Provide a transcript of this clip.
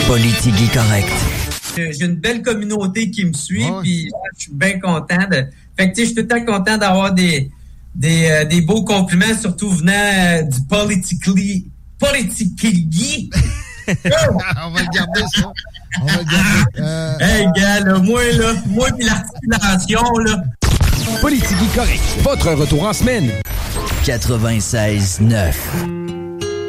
Politique correct. J'ai une belle communauté qui me suit, puis je suis bien content de... Fait que, tu sais, je suis tout le temps content d'avoir des beaux compliments, surtout venant du politically. On va le garder, ça. On va le garder. Hey, gars, là, moi pis l'articulation, là. Politique correct. Votre retour en semaine. 96.9.